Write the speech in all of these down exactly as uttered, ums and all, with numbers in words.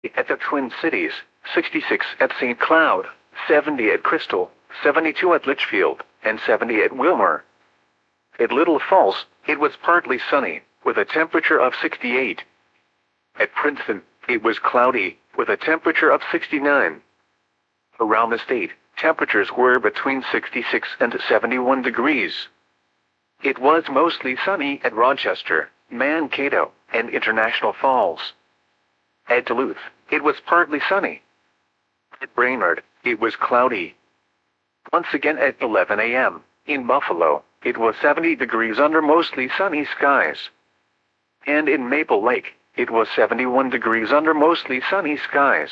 at the Twin Cities, sixty-six at Saint Cloud, seventy at Crystal, seventy-two at Litchfield, and seventy at Wilmer. At Little Falls, it was partly sunny, with a temperature of sixty-eight. At Princeton, it was cloudy, with a temperature of sixty-nine. Around the state, temperatures were between sixty-six and seventy-one degrees. It was mostly sunny at Rochester, Mankato, and International Falls. At Duluth, it was partly sunny. At Brainerd, it was cloudy. Once again at eleven a m, in Buffalo, it was seventy degrees under mostly sunny skies. And in Maple Lake, it was seventy-one degrees under mostly sunny skies.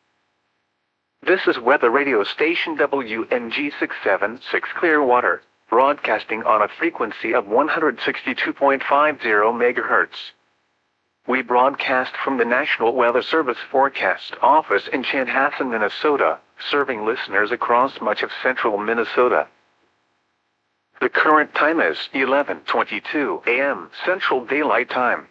This is weather radio station W N G six seven six Clearwater, broadcasting on a frequency of one hundred sixty-two point five zero megahertz. We broadcast from the National Weather Service Forecast Office in Chanhassen, Minnesota, serving listeners across much of central Minnesota. The current time is eleven twenty-two a m Central Daylight Time.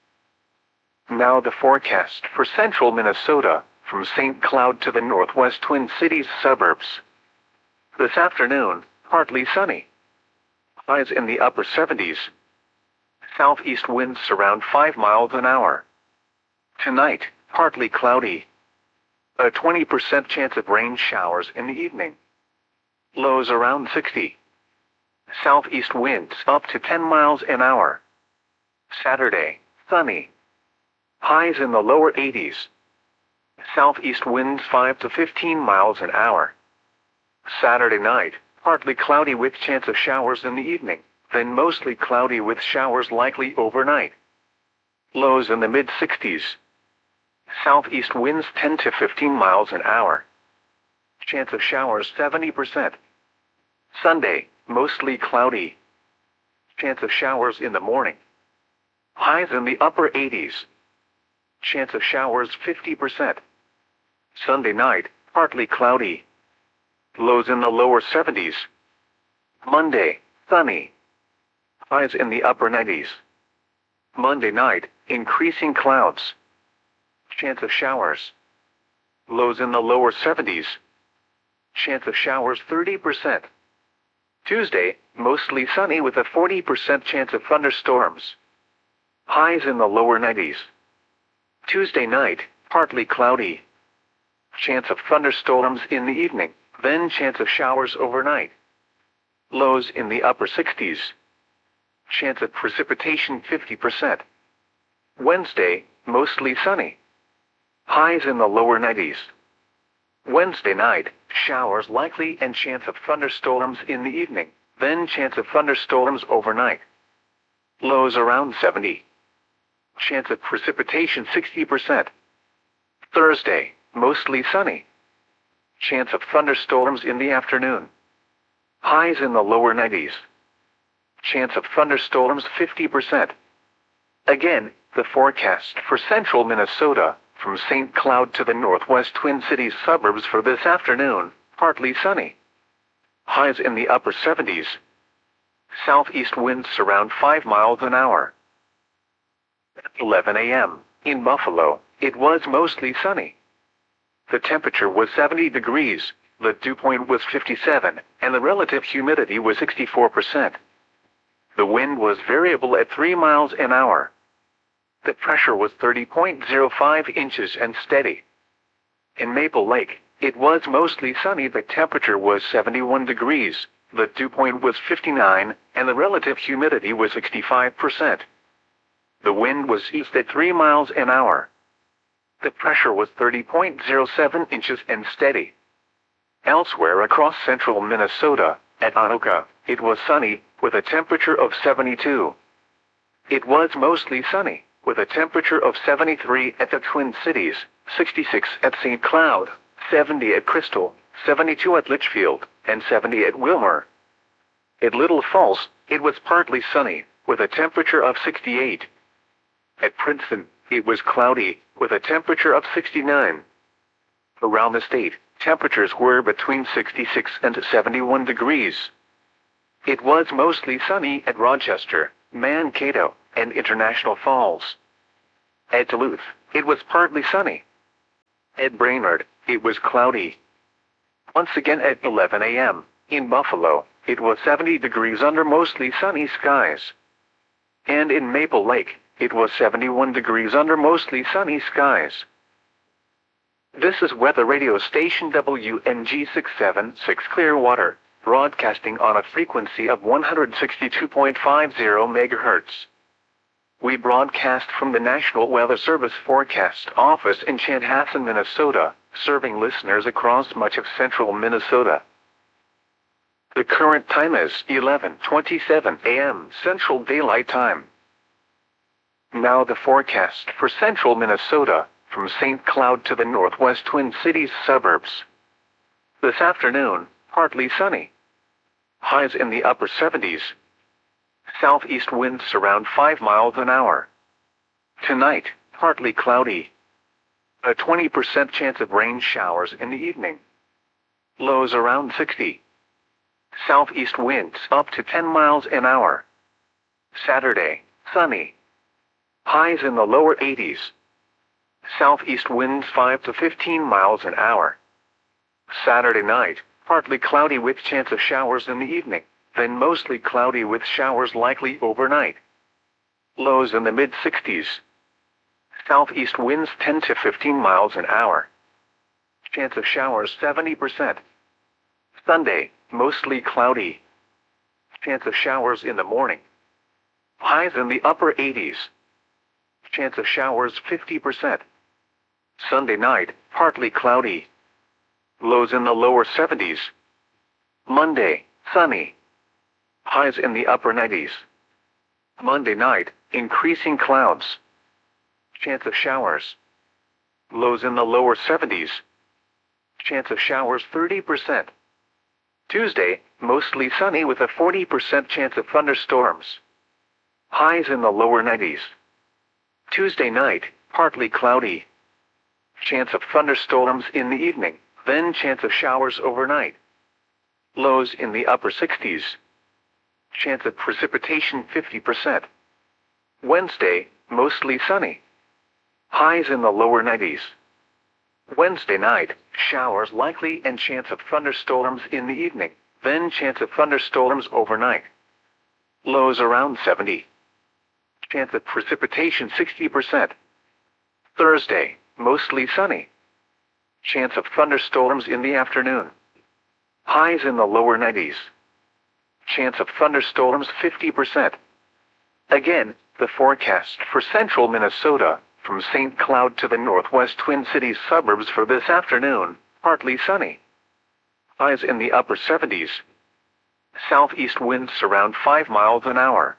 Now the forecast for central Minnesota, from Saint Cloud to the northwest Twin Cities suburbs. This afternoon, partly sunny. Highs in the upper seventies. Southeast winds around five miles an hour. Tonight, partly cloudy. A twenty percent chance of rain showers in the evening. Lows around sixty. Southeast winds up to ten miles an hour. Saturday, sunny. Highs in the lower eighties. Southeast winds five to fifteen miles an hour. Saturday night, partly cloudy with chance of showers in the evening, then mostly cloudy with showers likely overnight. Lows in the mid sixties. Southeast winds ten to fifteen miles an hour. Chance of showers seventy percent. Sunday, mostly cloudy. Chance of showers in the morning. Highs in the upper eighties. Chance of showers fifty percent. Sunday night, partly cloudy. Lows in the lower seventies. Monday, sunny. Highs in the upper nineties. Monday night, increasing clouds. Chance of showers. Lows in the lower seventies. Chance of showers thirty percent. Tuesday, mostly sunny with a forty percent chance of thunderstorms. Highs in the lower nineties. Tuesday night, partly cloudy. Chance of thunderstorms in the evening, then chance of showers overnight. Lows in the upper sixties. Chance of precipitation fifty percent. Wednesday, mostly sunny. Highs in the lower nineties. Wednesday night, showers likely and chance of thunderstorms in the evening, then chance of thunderstorms overnight. Lows around seventy. Chance of precipitation sixty percent. Thursday, mostly sunny. Chance of thunderstorms in the afternoon. Highs in the lower nineties. Chance of thunderstorms fifty percent. Again, the forecast for central Minnesota, from Saint Cloud to the northwest Twin Cities suburbs for this afternoon, partly sunny. Highs in the upper seventies. Southeast winds around five miles an hour. At eleven a m, in Buffalo, it was mostly sunny. The temperature was seventy degrees, the dew point was fifty-seven, and the relative humidity was sixty-four percent. The wind was variable at three miles an hour. The pressure was thirty point zero five inches and steady. In Maple Lake, it was mostly sunny. The temperature was seventy-one degrees, the dew point was fifty-nine, and the relative humidity was sixty-five percent. The wind was east at three miles an hour. The pressure was thirty point zero seven inches and steady. Elsewhere across central Minnesota, at Anoka, it was sunny, with a temperature of seventy-two. It was mostly sunny, with a temperature of seventy-three at the Twin Cities, sixty-six at Saint Cloud, seventy at Crystal, seventy-two at Litchfield, and seventy at Wilmer. At Little Falls, it was partly sunny, with a temperature of sixty-eight. At Princeton, it was cloudy, with a temperature of sixty-nine. Around the state, temperatures were between sixty-six and seventy-one degrees. It was mostly sunny at Rochester, Mankato, and International Falls. At Duluth, it was partly sunny. At Brainerd, it was cloudy. Once again at eleven a m, in Buffalo, it was seventy degrees under mostly sunny skies. And in Maple Lake, it was seventy-one degrees under mostly sunny skies. This is weather radio station W N G six seven six Clearwater, broadcasting on a frequency of one hundred sixty-two point five zero megahertz. We broadcast from the National Weather Service Forecast Office in Chanhassen, Minnesota, serving listeners across much of central Minnesota. The current time is eleven twenty-seven a m Central Daylight Time. Now the forecast for central Minnesota, from Saint Cloud to the northwest Twin Cities suburbs. This afternoon, partly sunny. Highs in the upper seventies. Southeast winds around five miles an hour. Tonight, partly cloudy. A twenty percent chance of rain showers in the evening. Lows around sixty. Southeast winds up to ten miles an hour. Saturday, sunny. Highs in the lower eighties. Southeast winds five to fifteen miles an hour. Saturday night, partly cloudy with chance of showers in the evening, then mostly cloudy with showers likely overnight. Lows in the mid sixties. Southeast winds ten to fifteen miles an hour. Chance of showers seventy percent. Sunday, mostly cloudy. Chance of showers in the morning. Highs in the upper eighties. Chance of showers fifty percent. Sunday night, partly cloudy. Lows in the lower seventies. Monday, sunny. Highs in the upper nineties. Monday night, increasing clouds. Chance of showers. Lows in the lower seventies. Chance of showers thirty percent. Tuesday, mostly sunny with a forty percent chance of thunderstorms. Highs in the lower nineties. Tuesday night, partly cloudy. Chance of thunderstorms in the evening, then chance of showers overnight. Lows in the upper sixties. Chance of precipitation fifty percent. Wednesday, mostly sunny. Highs in the lower nineties. Wednesday night, showers likely and chance of thunderstorms in the evening, then chance of thunderstorms overnight. Lows around seventy. Chance of precipitation sixty percent. Thursday, mostly sunny. Chance of thunderstorms in the afternoon. Highs in the lower nineties. Chance of thunderstorms fifty percent. Again, the forecast for central Minnesota, from Saint Cloud to the northwest Twin Cities suburbs for this afternoon, partly sunny. Highs in the upper seventies. Southeast winds around five miles an hour.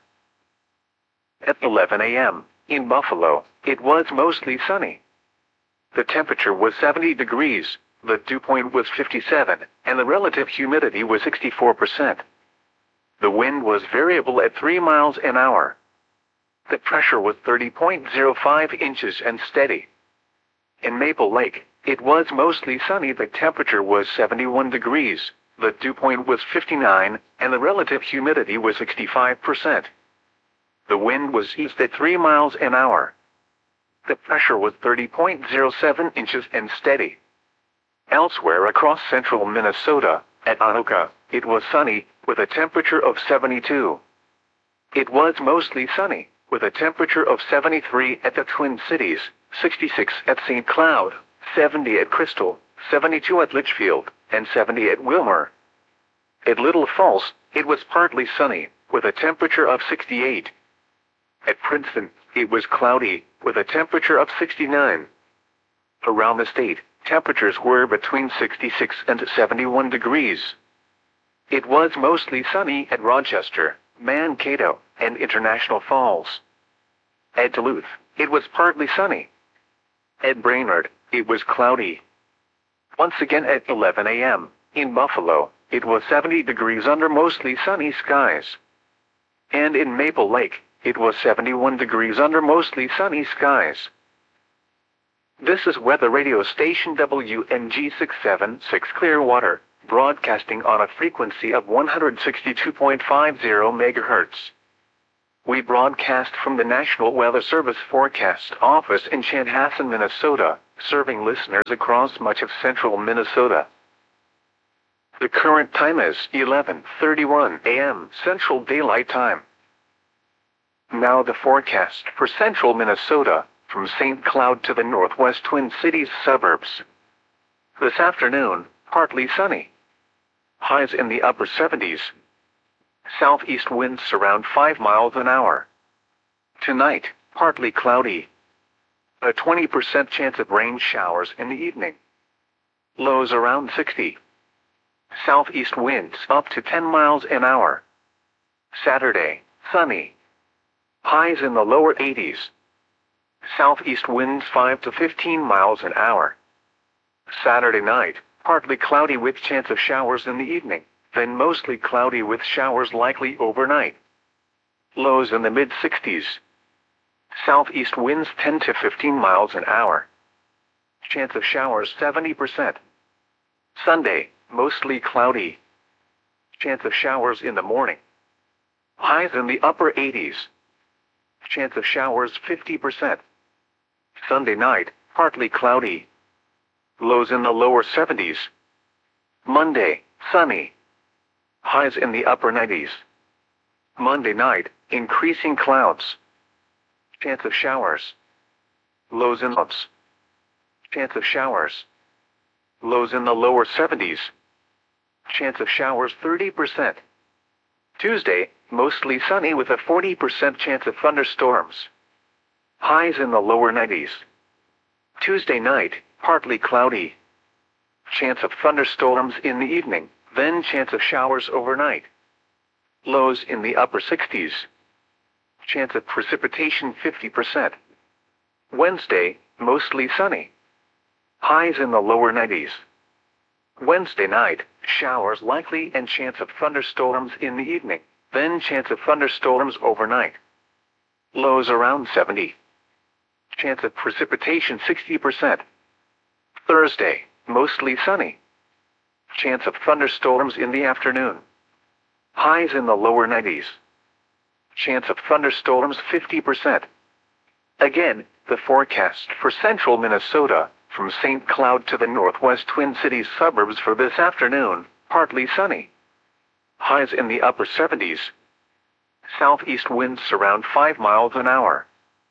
At eleven a m, in Buffalo, it was mostly sunny. The temperature was seventy degrees, the dew point was fifty-seven, and the relative humidity was sixty-four percent. The wind was variable at three miles an hour. The pressure was thirty point zero five inches and steady. In Maple Lake, it was mostly sunny. The temperature was seventy-one degrees, the dew point was fifty-nine, and the relative humidity was sixty-five percent. The wind was east at three miles an hour. The pressure was thirty point zero seven inches and steady. Elsewhere across central Minnesota, at Anoka, it was sunny, with a temperature of seventy-two. It was mostly sunny, with a temperature of seventy-three at the Twin Cities, sixty-six at Saint Cloud, seventy at Crystal, seventy-two at Litchfield, and seventy at Wilmer. At Little Falls, it was partly sunny, with a temperature of sixty-eight. At Princeton, it was cloudy, with a temperature of sixty-nine. Around the state, temperatures were between sixty-six and seventy-one degrees. It was mostly sunny at Rochester, Mankato, and International Falls. At Duluth, it was partly sunny. At Brainerd, it was cloudy. Once again at eleven a m, in Buffalo, it was seventy degrees under mostly sunny skies. And in Maple Lake, it was seventy-one degrees under mostly sunny skies. This is weather radio station W N G six seven six Clearwater, broadcasting on a frequency of one hundred sixty-two point five zero megahertz. We broadcast from the National Weather Service Forecast Office in Chanhassen, Minnesota, serving listeners across much of central Minnesota. The current time is eleven thirty-one a m Central Daylight Time. Now the forecast for central Minnesota, from Saint Cloud to the northwest Twin Cities suburbs. This afternoon, partly sunny. Highs in the upper seventies. Southeast winds around five miles an hour. Tonight, partly cloudy. A twenty percent chance of rain showers in the evening. Lows around sixty. Southeast winds up to ten miles an hour. Saturday, sunny. Highs in the lower eighties. Southeast winds five to fifteen miles an hour. Saturday night, partly cloudy with chance of showers in the evening, then mostly cloudy with showers likely overnight. Lows in the mid sixties. Southeast winds ten to fifteen miles an hour. Chance of showers seventy percent. Sunday, mostly cloudy. Chance of showers in the morning. Highs in the upper eighties. Chance of showers fifty percent. Sunday night, partly cloudy. Lows in the lower seventies. Monday, sunny. Highs in the upper nineties. Monday night, increasing clouds. Chance of showers. Lows in ups. Chance of showers. Lows in the lower seventies. Chance of showers thirty percent. Tuesday, mostly sunny with a forty percent chance of thunderstorms. Highs in the lower nineties. Tuesday night, partly cloudy. Chance of thunderstorms in the evening, then chance of showers overnight. Lows in the upper sixties. Chance of precipitation fifty percent. Wednesday, mostly sunny. Highs in the lower nineties. Wednesday night, showers likely and chance of thunderstorms in the evening, then chance of thunderstorms overnight. Lows around seventy. Chance of precipitation sixty percent. Thursday, mostly sunny. Chance of thunderstorms in the afternoon. Highs in the lower nineties. Chance of thunderstorms fifty percent. Again, the forecast for central Minnesota, from Saint Cloud to the northwest Twin Cities suburbs for this afternoon, partly sunny. Highs in the upper seventies. Southeast winds around five miles an hour.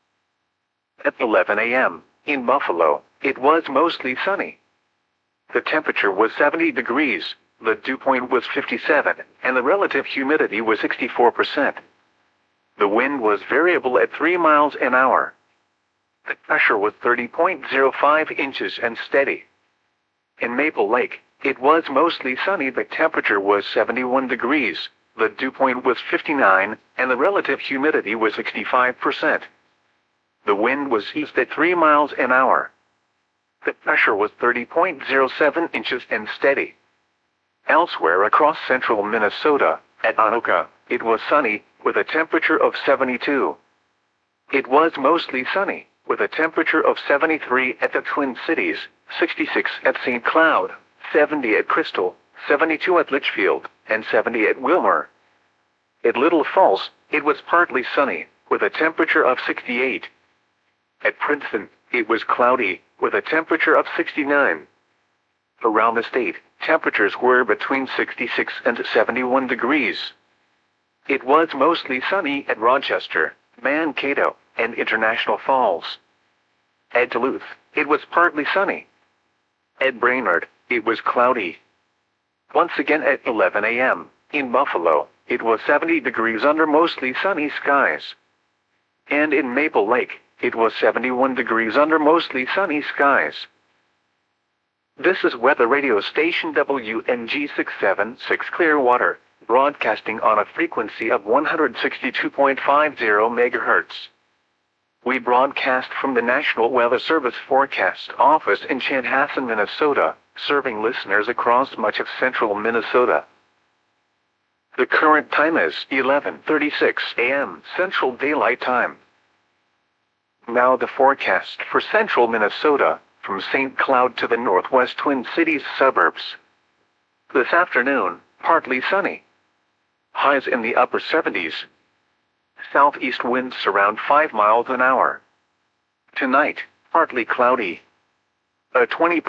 At eleven a m, in Buffalo, it was mostly sunny. The temperature was seventy degrees, the dew point was fifty-seven, and the relative humidity was sixty-four percent. The wind was variable at three miles an hour. The pressure was thirty point zero five inches and steady. In Maple Lake, it was mostly sunny. The temperature was seventy-one degrees, the dew point was fifty-nine, and the relative humidity was sixty-five percent. The wind was east at three miles an hour. The pressure was thirty point zero seven inches and steady. Elsewhere across central Minnesota, at Anoka, it was sunny, with a temperature of seventy-two. It was mostly sunny, with a temperature of seventy-three at the Twin Cities, sixty-six at Saint Cloud, seventy at Crystal, seventy-two at Litchfield, and seventy at Wilmer. At Little Falls, it was partly sunny, with a temperature of sixty-eight. At Princeton, it was cloudy, with a temperature of sixty-nine. Around the state, temperatures were between sixty-six and seventy-one degrees. It was mostly sunny at Rochester, Mankato, and International Falls. At Duluth, it was partly sunny. At Brainerd, it was cloudy. Once again at eleven a m, in Buffalo, it was seventy degrees under mostly sunny skies. And in Maple Lake, it was seventy-one degrees under mostly sunny skies. This is weather radio station W N G six seventy-six Clearwater, broadcasting on a frequency of one hundred sixty-two point five zero megahertz. We broadcast from the National Weather Service Forecast Office in Chanhassen, Minnesota, serving listeners across much of central Minnesota. The current time is eleven thirty-six a m Central Daylight Time. Now the forecast for central Minnesota, from Saint Cloud to the northwest Twin Cities suburbs. This afternoon, partly sunny. Highs in the upper seventies. Southeast winds around five miles an hour. Tonight, partly cloudy. A twenty